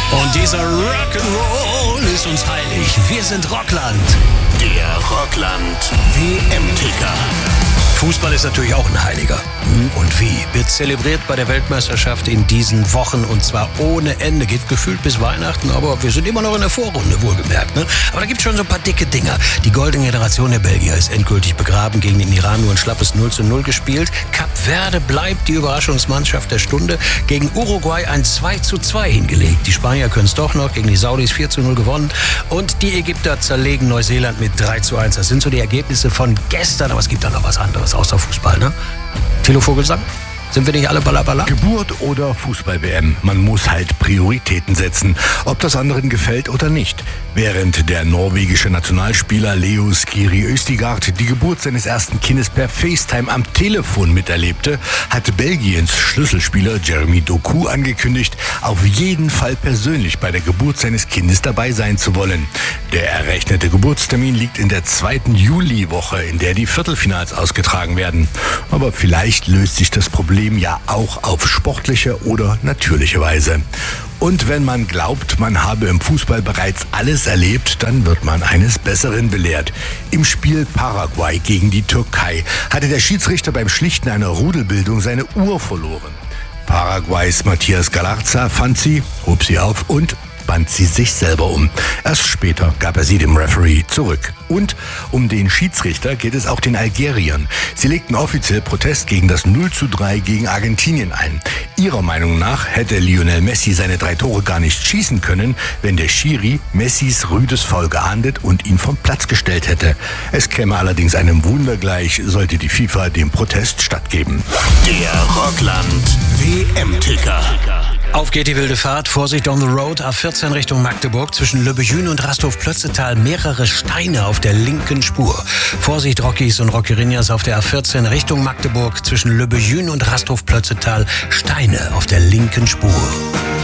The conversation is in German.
Und dieser Rock'n'Roll ist uns heilig. Wir sind Rockland. Der Rockland WM-Ticker. Fußball ist natürlich auch ein Heiliger. Und wie? Wird zelebriert bei der Weltmeisterschaft in diesen Wochen und zwar ohne Ende. Geht gefühlt bis Weihnachten, aber wir sind immer noch in der Vorrunde, wohlgemerkt. Ne? Aber da gibt es schon so ein paar dicke Dinger. Die goldene Generation der Belgier ist endgültig begraben, gegen den Iran nur ein schlappes 0:0 gespielt. Kap Verde bleibt die Überraschungsmannschaft der Stunde. Gegen Uruguay ein 2:2 hingelegt. Die Spanier können es doch noch, gegen die Saudis 4:0 gewonnen. Und die Ägypter zerlegen Neuseeland mit 3:1. Das sind so die Ergebnisse von gestern, aber es gibt da noch was anderes außer Fußball, ne? Thilo Vogelsang? Sind wir nicht alle Balla? Geburt oder Fußball-WM, man muss halt Prioritäten setzen, ob das anderen gefällt oder nicht. Während der norwegische Nationalspieler Leo Skiri Østigard die Geburt seines ersten Kindes per FaceTime am Telefon miterlebte, hat Belgiens Schlüsselspieler Jeremy Doku angekündigt, auf jeden Fall persönlich bei der Geburt seines Kindes dabei sein zu wollen. Der errechnete Geburtstermin liegt in der 2. Juliwoche, in der die Viertelfinals ausgetragen werden. Aber vielleicht löst sich das Problem ja auch auf sportliche oder natürliche Weise. Und wenn man glaubt, man habe im Fußball bereits alles erlebt, dann wird man eines Besseren belehrt. Im Spiel Paraguay gegen die Türkei hatte der Schiedsrichter beim Schlichten einer Rudelbildung seine Uhr verloren. Paraguays Matías Galarza fand sie, hob sie auf und band sie sich selber um. Erst später gab er sie dem Referee zurück. Und um den Schiedsrichter geht es auch den Algeriern. Sie legten offiziell Protest gegen das 0:3 gegen Argentinien ein. Ihrer Meinung nach hätte Lionel Messi seine 3 Tore gar nicht schießen können, wenn der Schiri Messis rüdes Foul geahndet und ihn vom Platz gestellt hätte. Es käme allerdings einem Wunder gleich, sollte die FIFA dem Protest stattgeben. Der Rockland WM-Ticker. Auf geht die wilde Fahrt. Vorsicht on the road. A14 Richtung Magdeburg. Zwischen Löbejün und Rasthof-Plötzetal mehrere Steine auf der linken Spur. Vorsicht Rockies und Rockerinjas auf der A14 Richtung Magdeburg. Zwischen Löbejün und Rasthof-Plötzetal Steine auf der linken Spur.